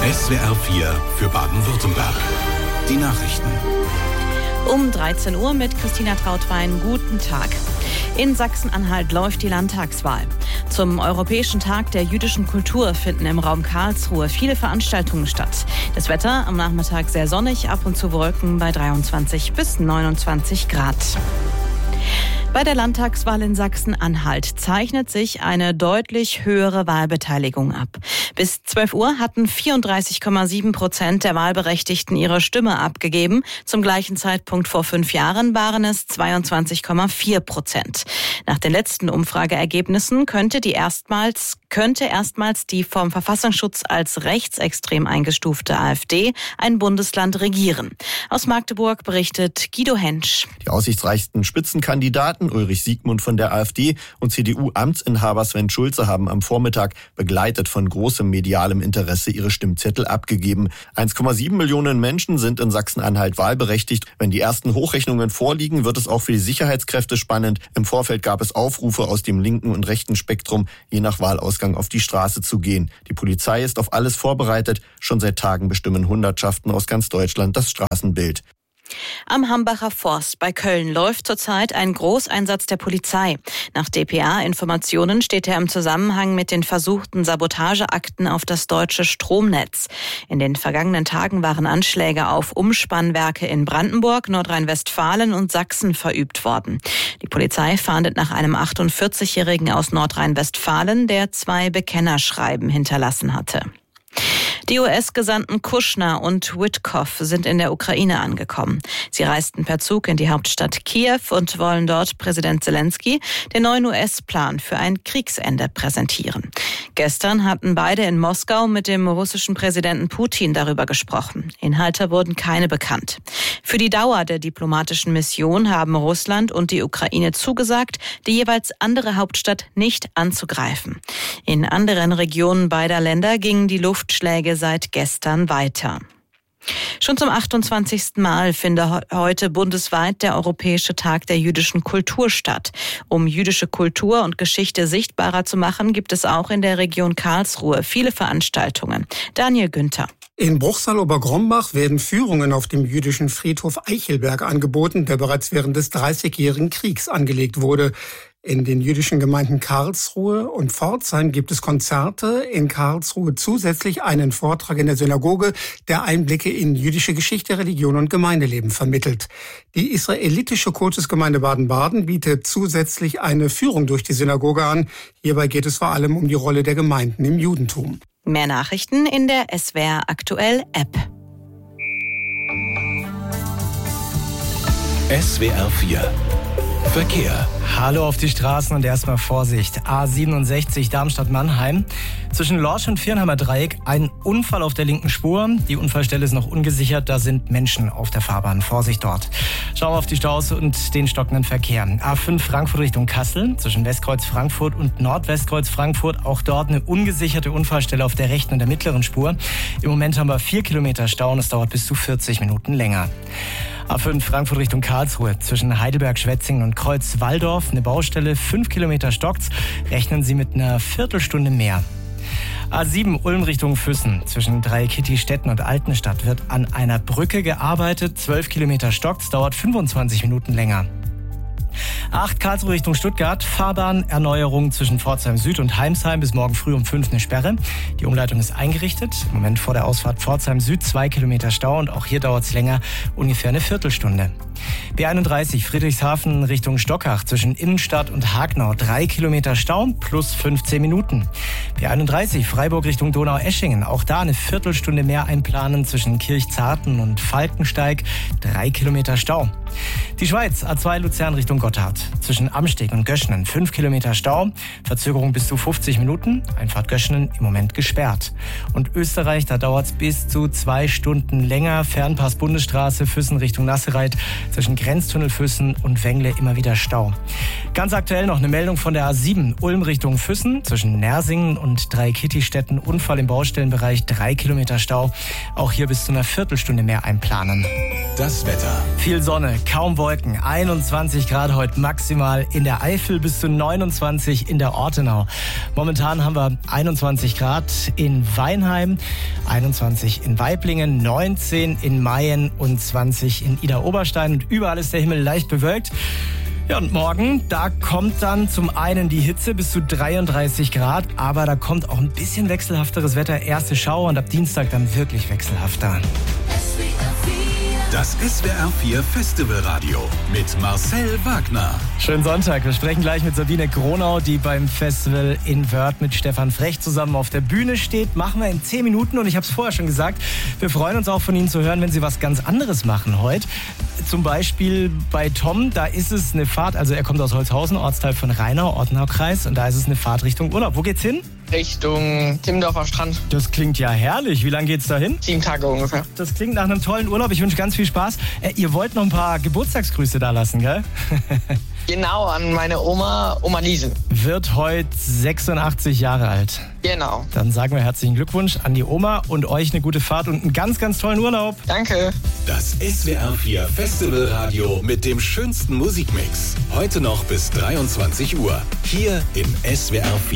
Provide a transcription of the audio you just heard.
SWR 4 für Baden-Württemberg. Die Nachrichten. Um 13 Uhr mit Christina Trautwein. Guten Tag. In Sachsen-Anhalt läuft die Landtagswahl. Zum Europäischen Tag der jüdischen Kultur finden im Raum Karlsruhe viele Veranstaltungen statt. Das Wetter am Nachmittag sehr sonnig, ab und zu Wolken bei 23 bis 29 Grad. Bei der Landtagswahl in Sachsen-Anhalt zeichnet sich eine deutlich höhere Wahlbeteiligung ab. Bis 12 Uhr hatten 34,7% der Wahlberechtigten ihre Stimme abgegeben. Zum gleichen Zeitpunkt vor 5 Jahren waren es 22,4%. Nach den letzten Umfrageergebnissen könnte erstmals die vom Verfassungsschutz als rechtsextrem eingestufte AfD ein Bundesland regieren. Aus Magdeburg berichtet Guido Hentsch. Die aussichtsreichsten Spitzenkandidaten Ulrich Siegmund von der AfD und CDU-Amtsinhaber Sven Schulze haben am Vormittag begleitet von großem medialem Interesse ihre Stimmzettel abgegeben. 1,7 Millionen Menschen sind in Sachsen-Anhalt wahlberechtigt. Wenn die ersten Hochrechnungen vorliegen, wird es auch für die Sicherheitskräfte spannend. Im Vorfeld gab es Aufrufe aus dem linken und rechten Spektrum, je nach Wahlausgang auf die Straße zu gehen. Die Polizei ist auf alles vorbereitet. Schon seit Tagen bestimmen Hundertschaften aus ganz Deutschland das Straßenbild. Am Hambacher Forst bei Köln läuft zurzeit ein Großeinsatz der Polizei. Nach dpa-Informationen steht er im Zusammenhang mit den versuchten Sabotageakten auf das deutsche Stromnetz. In den vergangenen Tagen waren Anschläge auf Umspannwerke in Brandenburg, Nordrhein-Westfalen und Sachsen verübt worden. Die Polizei fahndet nach einem 48-Jährigen aus Nordrhein-Westfalen, der 2 Bekennerschreiben hinterlassen hatte. Die US-Gesandten Kushner und Witkoff sind in der Ukraine angekommen. Sie reisten per Zug in die Hauptstadt Kiew und wollen dort Präsident Zelensky den neuen US-Plan für ein Kriegsende präsentieren. Gestern hatten beide in Moskau mit dem russischen Präsidenten Putin darüber gesprochen. Inhalte wurden keine bekannt. Für die Dauer der diplomatischen Mission haben Russland und die Ukraine zugesagt, die jeweils andere Hauptstadt nicht anzugreifen. In anderen Regionen beider Länder gingen die Luftschläge seit gestern weiter. Schon zum 28. Mal findet heute bundesweit der Europäische Tag der jüdischen Kultur statt. Um jüdische Kultur und Geschichte sichtbarer zu machen, gibt es auch in der Region Karlsruhe viele Veranstaltungen. Daniel Günther. In Bruchsal-Obergrombach werden Führungen auf dem jüdischen Friedhof Eichelberg angeboten, der bereits während des 30-jährigen Kriegs angelegt wurde. In den jüdischen Gemeinden Karlsruhe und Pforzheim gibt es Konzerte. In Karlsruhe zusätzlich einen Vortrag in der Synagoge, der Einblicke in jüdische Geschichte, Religion und Gemeindeleben vermittelt. Die israelitische Kultusgemeinde Baden-Baden bietet zusätzlich eine Führung durch die Synagoge an. Hierbei geht es vor allem um die Rolle der Gemeinden im Judentum. Mehr Nachrichten in der SWR Aktuell App. SWR 4 Verkehr. Hallo auf die Straßen und erstmal Vorsicht. A67 Darmstadt-Mannheim. Zwischen Lorsch und Viernheimer Dreieck ein Unfall auf der linken Spur. Die Unfallstelle ist noch ungesichert, da sind Menschen auf der Fahrbahn. Vorsicht dort. Schauen wir auf die Staus und den stockenden Verkehr. A5 Frankfurt Richtung Kassel. Zwischen Westkreuz Frankfurt und Nordwestkreuz Frankfurt. Auch dort eine ungesicherte Unfallstelle auf der rechten und der mittleren Spur. Im Moment haben wir 4 Kilometer Stau und es dauert bis zu 40 Minuten länger. A5 Frankfurt Richtung Karlsruhe. Zwischen Heidelberg-Schwetzingen und Kreuz-Walldorf eine Baustelle, 5 Kilometer stockt's. Rechnen Sie mit einer Viertelstunde mehr. A7 Ulm Richtung Füssen. Zwischen Dreieckitty-Stetten und Altenstadt wird an einer Brücke gearbeitet. 12 Kilometer stockt's, dauert 25 Minuten länger. 8 Karlsruhe Richtung Stuttgart. Fahrbahnerneuerung zwischen Pforzheim Süd und Heimsheim bis morgen früh um 5 eine Sperre. Die Umleitung ist eingerichtet. Im Moment vor der Ausfahrt Pforzheim Süd 2 Kilometer Stau und auch hier dauert es länger, ungefähr eine Viertelstunde. B31 Friedrichshafen Richtung Stockach zwischen Innenstadt und Hagnau 3 Kilometer Stau plus 15 Minuten. B31 Freiburg Richtung Donaueschingen, auch da eine Viertelstunde mehr einplanen zwischen Kirchzarten und Falkensteig, 3 Kilometer Stau. Die Schweiz A2 Luzern Richtung Gotthard. Zwischen Amsteg und Göschenen 5 Kilometer Stau, Verzögerung bis zu 50 Minuten, Einfahrt Göschenen im Moment gesperrt. Und Österreich, da dauert es bis zu 2 Stunden länger, Fernpass Bundesstraße Füssen Richtung Nassereit, zwischen Grenztunnel Füssen und Wengle immer wieder Stau. Ganz aktuell noch eine Meldung von der A7 Ulm Richtung Füssen, zwischen Nersingen und Dreieckitty-Stetten, Unfall im Baustellenbereich, 3 Kilometer Stau, auch hier bis zu einer Viertelstunde mehr einplanen. Das Wetter. Viel Sonne, kaum Wolken, 21 Grad heute maximal in der Eifel bis zu 29 in der Ortenau. Momentan haben wir 21 Grad in Weinheim, 21 in Waiblingen, 19 in Mayen und 20 in Idar-Oberstein. Und überall ist der Himmel leicht bewölkt. Ja, und morgen, da kommt dann zum einen die Hitze bis zu 33 Grad, aber da kommt auch ein bisschen wechselhafteres Wetter, erste Schauer und ab Dienstag dann wirklich wechselhafter. Das SWR 4 Festivalradio mit Marcel Wagner. Schönen Sonntag. Wir sprechen gleich mit Sabine Gronau, die beim Festival in Wörth mit Stefan Frech zusammen auf der Bühne steht. Machen wir in 10 Minuten und ich habe es vorher schon gesagt, wir freuen uns auch von Ihnen zu hören, wenn Sie was ganz anderes machen heute. Zum Beispiel bei Tom, da ist es eine Fahrt, also er kommt aus Holzhausen, Ortsteil von Rheinau, Ortenau-Kreis, und da ist es eine Fahrt Richtung Urlaub. Wo geht's hin? Richtung Timmendorfer Strand. Das klingt ja herrlich. Wie lange geht's da hin? 7 Tage ungefähr. Das klingt nach einem tollen Urlaub. Ich wünsche ganz viel Spaß. Ihr wollt noch ein paar Geburtstagsgrüße da lassen, gell? Genau, an meine Oma Liese. Wird heute 86 Jahre alt. Genau. Dann sagen wir herzlichen Glückwunsch an die Oma und euch eine gute Fahrt und einen ganz, ganz tollen Urlaub. Danke. Das SWR 4 Festivalradio mit dem schönsten Musikmix. Heute noch bis 23 Uhr. Hier im SWR 4.